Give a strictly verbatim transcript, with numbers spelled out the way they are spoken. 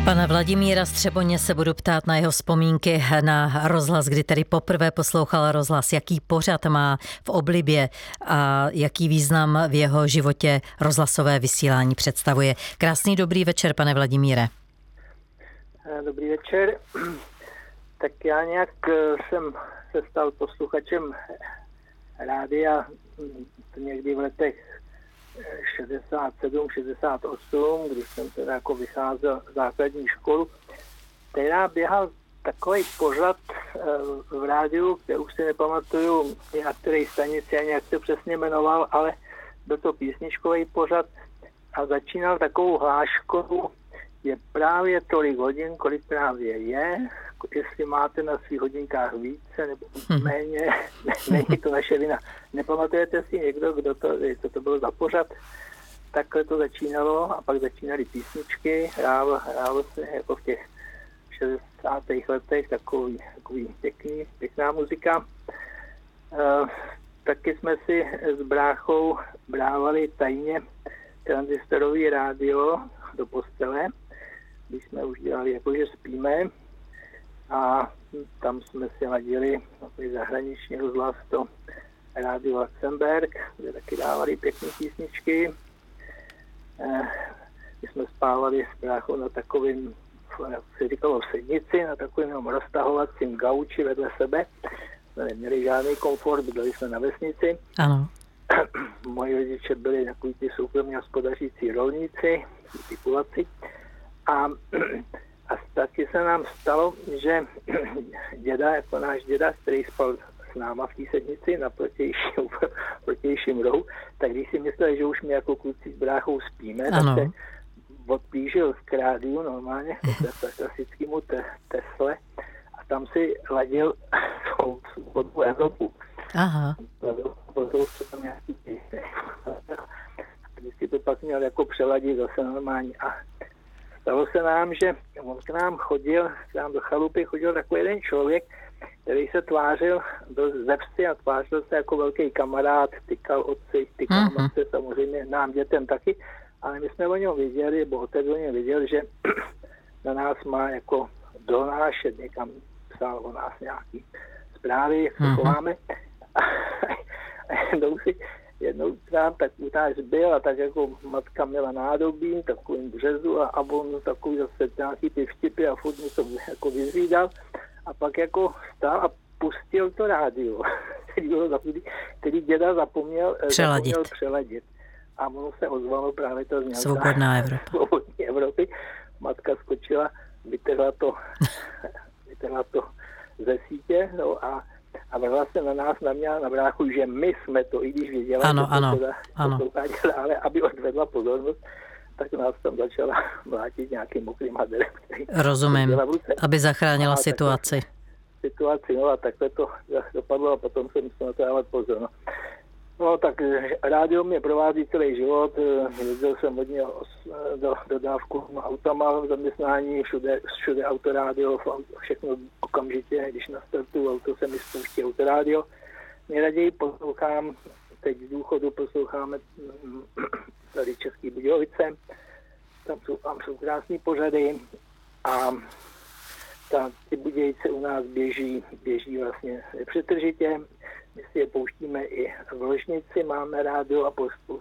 Pana Vladimíra Střeboně se budu ptát na jeho vzpomínky na rozhlas, kdy tedy poprvé poslouchal rozhlas, jaký pořad má v oblibě a jaký význam v jeho životě rozhlasové vysílání představuje. Krásný dobrý večer, pane Vladimíre. Dobrý večer. Tak já nějak jsem se stal posluchačem rádia někdy v letech šedesát sedm šedesát osm, když jsem teda jako vycházel z základní školu, která běhal takový pořad v rádiu, který už si nepamatuju, na které stanici ani jak se přesně jmenoval, ale byl to písničkový pořad a začínal takovou hláškou, je právě tolik hodin, kolik právě je, jestli máte na svých hodinkách více nebo méně, není to naše vina. Nepamatujete si někdo, kdo to, co to bylo za pořad? Takhle to začínalo a pak začínaly písničky, hrálo, hrálo se jako v těch šedesátých letech takový, takový pěkný, pěkná muzika. E, taky jsme si s bráchou brávali tajně tranzistorový rádio do postele, když jsme už dělali jako, že spíme, a tam jsme si ladili zahraniční rozhlas, to rádio Luxemburg, kde taky dávali pěkné písničky. My jsme spávali s bráchou na takovým, jak se říkalo, v sednici, na takovým roztahovacím gauči vedle sebe. Jsme neměli žádný komfort, byli jsme na vesnici. Ano. Moji rodiče byli takový ty soukromně hospodařící rolníci, ty kulaci. A, a taky se nám stalo, že děda, jako náš děda, který spal s náma v té sednici na protějším, protějším rohu, tak když si myslel, že už my jako kluci s bráchou spíme, ano, tak se odpížil k rádiu normálně, k klasickému te, Tesle, a tam si ladil svou Evropu. Aha. Když si to pak měl jako přeladit zase normálně. A stalo se nám, že on k nám chodil, k nám do chalupy chodil takový jeden člověk, který se tvářil do zevsty a tvářil se jako velký kamarád, tykal otci, tykal mm-hmm. matce, samozřejmě nám dětem taky, ale my jsme o něm věděli, nebo otec o něm věděl, že na nás má jako donášet, někam psal o nás nějaký zprávy, jak se mm-hmm. chováme. A jednou si, jednou nám tak utáž byl a tak jako matka měla nádobí, takovým březu a, a on takový zase nějaký ty vtipy a furt mi to jako vyzvídal a pak jako stál a pustil to rádio, který, bylo zapomněl, který děda zapomněl přeladit. zapomněl přeladit. A ono se ozvalo právě to z Svobodná Evropa. Svobodní Evropy. Matka skočila, vytrhla to, vytrhla to ze sítě, no a A vrhla se na nás, na mě a na bráchu, že my jsme to, i když věděla, ano, že ano, to teda ano. dělá, ale aby odvedla pozornost, tak nás tam začala mlátit nějakým mokrým haderem. Rozumím, aby zachránila a situaci. Takhle, situaci, no a takhle to dopadlo a potom jsem musel na to dávat pozor. No. No tak rádio mě provází celý život, jezdil jsem hodně do dodávku autama v zaměstnání, všude, všude autorádio, všechno okamžitě, když nastartuju auto, se mi spouští autorádio. Nejraději poslouchám, teď z důchodu posloucháme tady Český Budějovice, tam jsou, tam jsou krásný pořady a ta, ty Budějce u nás běží, běží vlastně nepřetržitě. My si je pouštíme i v ložnici, máme rádio a